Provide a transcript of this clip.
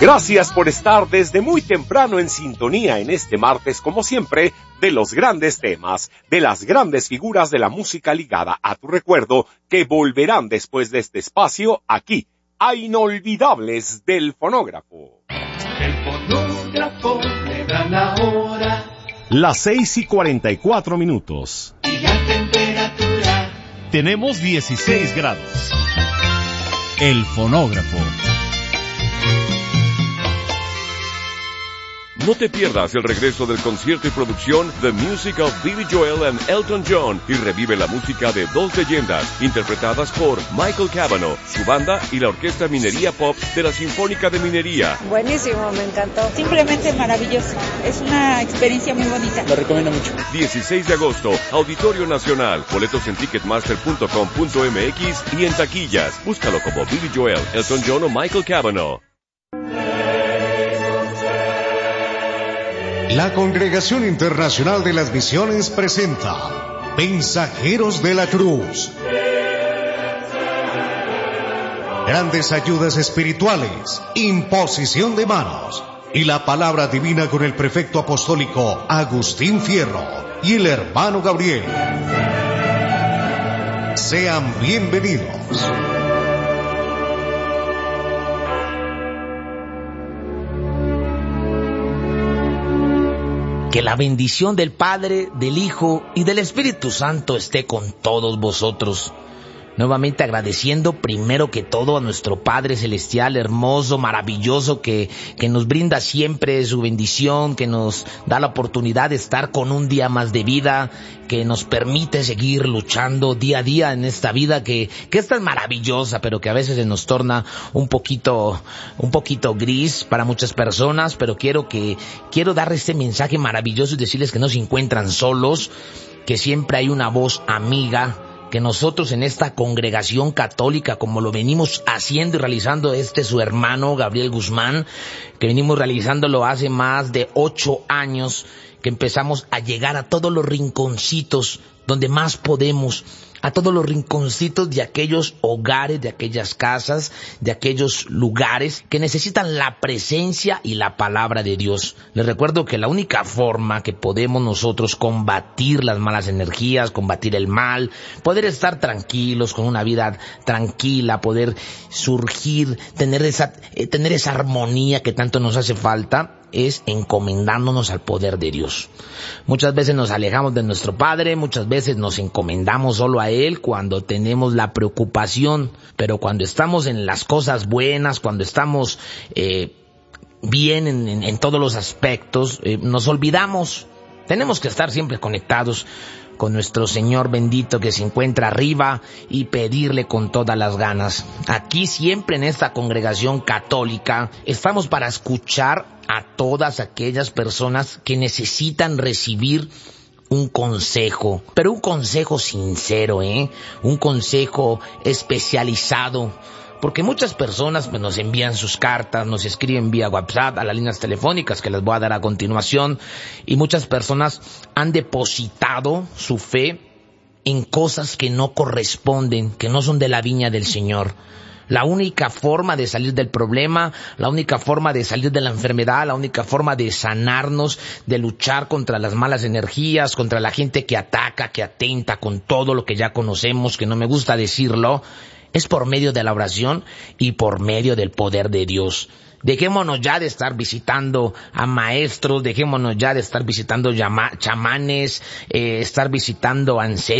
Gracias por estar desde muy temprano en sintonía en este martes, como siempre, de los grandes temas, de las grandes figuras de la música ligada a tu recuerdo, que volverán después de este espacio aquí, a Inolvidables del Fonógrafo. El fonógrafo le da la hora. Las 6:44. Y la temperatura. Tenemos 16 grados. El fonógrafo. No te pierdas el regreso del concierto y producción The Music of Billy Joel and Elton John y revive la música de dos leyendas interpretadas por Michael Cavanaugh, su banda y la Orquesta Minería Pop de la Sinfónica de Minería. Buenísimo, me encantó. Simplemente maravilloso. Es una experiencia muy bonita. Lo recomiendo mucho. 16 de agosto, Auditorio Nacional. Boletos en ticketmaster.com.mx y en taquillas. Búscalo como Billy Joel, Elton John o Michael Cavanaugh. La Congregación Internacional de las Misiones presenta Mensajeros de la Cruz. Grandes ayudas espirituales, imposición de manos y la palabra divina con el prefecto apostólico Agustín Fierro y el hermano Gabriel. Sean bienvenidos. Que la bendición del Padre, del Hijo y del Espíritu Santo esté con todos vosotros. Nuevamente agradeciendo primero que todo a nuestro Padre Celestial, hermoso, maravilloso, que nos brinda siempre su bendición, que nos da la oportunidad de estar con un día más de vida, que nos permite seguir luchando día a día en esta vida que es tan maravillosa, pero que a veces se nos torna un poquito gris para muchas personas. Pero quiero dar este mensaje maravilloso y decirles que no se encuentran solos, que siempre hay una voz amiga, que nosotros en esta congregación católica, como lo venimos haciendo y realizando su hermano Gabriel Guzmán, que venimos realizándolo hace más de 8 años, que empezamos a llegar a todos los rinconcitos donde más podemos, a todos los rinconcitos de aquellos hogares, de aquellas casas, de aquellos lugares que necesitan la presencia y la palabra de Dios. Les recuerdo que la única forma que podemos nosotros combatir las malas energías, combatir el mal, poder estar tranquilos, con una vida tranquila, poder surgir, tener esa armonía que tanto nos hace falta, es encomendándonos al poder de Dios. Muchas veces nos alejamos de nuestro Padre, muchas veces nos encomendamos solo a Él cuando tenemos la preocupación, pero cuando estamos en las cosas buenas, cuando estamos bien en todos los aspectos, nos olvidamos. Tenemos que estar siempre conectados con nuestro Señor bendito que se encuentra arriba y pedirle con todas las ganas. Aquí siempre en esta congregación católica estamos para escuchar a todas aquellas personas que necesitan recibir un consejo, pero un consejo sincero, un consejo especializado. Porque muchas personas nos envían sus cartas, nos escriben vía WhatsApp a las líneas telefónicas que les voy a dar a continuación, y muchas personas han depositado su fe en cosas que no corresponden, que no son de la viña del Señor. La única forma de salir del problema, la única forma de salir de la enfermedad, la única forma de sanarnos, de luchar contra las malas energías, contra la gente que ataca, que atenta con todo lo que ya conocemos, que no me gusta decirlo, es por medio de la oración y por medio del poder de Dios. Dejémonos ya de estar visitando a maestros, dejémonos ya de estar visitando chamanes, estar visitando ancestros.